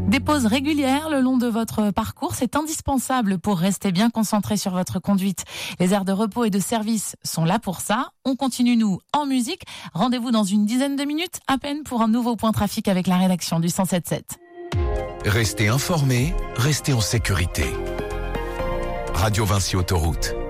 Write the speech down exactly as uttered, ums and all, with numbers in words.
Des pauses régulières le long de votre parcours, c'est indispensable pour rester bien concentré sur votre conduite. Les aires de repos et de service sont là pour ça. On continue, nous, en musique. Rendez-vous dans une dizaine de minutes, à peine, pour un nouveau point trafic avec la rédaction du cent sept sept. Restez informés, restez en sécurité. Radio Vinci Autoroute.